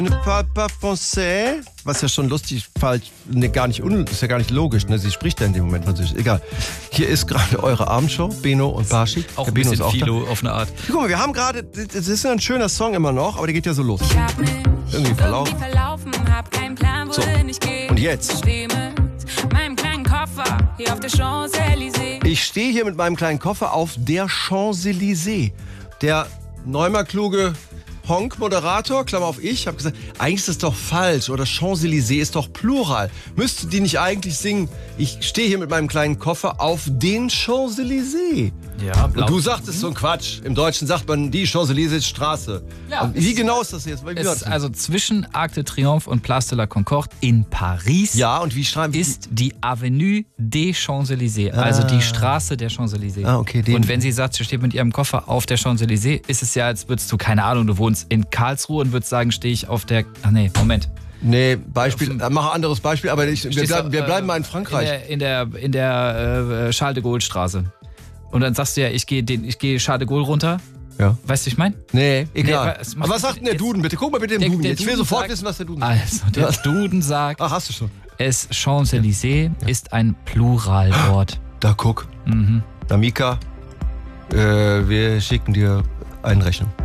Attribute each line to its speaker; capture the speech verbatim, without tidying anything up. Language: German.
Speaker 1: Papa Français, was ja schon lustig, falsch, ne, gar nicht un, ist ja gar nicht logisch, ne? Sie spricht ja in dem Moment Französisch. Egal. Hier ist gerade eure Abendshow, Beno und Bashi.
Speaker 2: Auch
Speaker 1: Der
Speaker 2: ein
Speaker 1: Beno
Speaker 2: bisschen
Speaker 1: ist auch
Speaker 2: Philo
Speaker 1: da.
Speaker 2: auf eine Art.
Speaker 1: Guck mal, wir haben gerade, das ist ja ein schöner Song immer noch, aber der geht ja so los. Irgendwie verlaufen.
Speaker 3: verlaufen, hab keinen Plan, wohin ich gehe.
Speaker 1: Und jetzt?
Speaker 3: Steh mit meinem kleinen Koffer hier auf der Champs-Élysées.
Speaker 1: Ich stehe hier mit meinem kleinen Koffer auf der Champs-Élysées. Der neunmal kluge Honk-Moderator, Klammer auf ich, habe gesagt, eigentlich ist das doch falsch oder Champs-Élysées ist doch Plural. Müsste die nicht eigentlich singen, ich stehe hier mit meinem kleinen Koffer auf den Champs-Élysées?
Speaker 2: Ja,
Speaker 1: Und du sagtest so ein Quatsch. Im Deutschen sagt man die Champs-Élysées Straße.
Speaker 2: Ja,
Speaker 1: Und wie genau ist das jetzt? Wie
Speaker 2: Es
Speaker 1: war
Speaker 2: ist
Speaker 1: das?
Speaker 2: also zwischen Arc de Triomphe und Place de la Concorde in Paris.
Speaker 1: Ja, und wie schreiben wir?
Speaker 2: Ist die Avenue des Champs-Élysées, also die Straße der Champs-Élysées.
Speaker 1: Ah, okay, den-
Speaker 2: Und wenn sie sagt, sie steht mit ihrem Koffer auf der Champs-Élysées, ist es ja, als würdest du, keine Ahnung, du wohnst in Karlsruhe und würdest sagen, stehe ich auf der, ach nee, Moment.
Speaker 1: Nee, Beispiel, äh, mach ein anderes Beispiel, aber ich, wir,
Speaker 2: Stehst
Speaker 1: bleiben,
Speaker 2: du,
Speaker 1: wir
Speaker 2: äh,
Speaker 1: bleiben mal in Frankreich.
Speaker 2: In der, in der, in der äh, Charles de Gaulle Straße. Und dann sagst du ja, ich gehe den- ich gehe Charles de Gaulle runter.
Speaker 1: Ja.
Speaker 2: Weißt du, ich meine?
Speaker 1: Nee, egal.
Speaker 2: Nee, was-
Speaker 1: aber was sagt denn der
Speaker 2: jetzt-
Speaker 1: Duden bitte? Guck mal bitte im
Speaker 2: Der-
Speaker 1: Duden.
Speaker 2: der
Speaker 1: Ich will
Speaker 2: Duden
Speaker 1: sofort
Speaker 2: sagt-
Speaker 1: wissen, was der Duden sagt.
Speaker 2: Also, der Duden sagt,
Speaker 1: Ach, hast du schon.
Speaker 2: es Champs-Élysées ist ein Pluralwort.
Speaker 1: Da guck.
Speaker 2: Mhm.
Speaker 1: Da Mika, äh, wir schicken dir eine Rechnung.